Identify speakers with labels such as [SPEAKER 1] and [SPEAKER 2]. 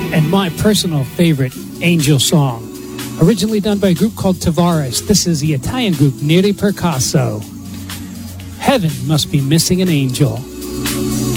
[SPEAKER 1] and my personal favorite Angel song. Originally done by a group called Tavares. This is the Italian group Neri per Caso. Heaven must be missing an angel.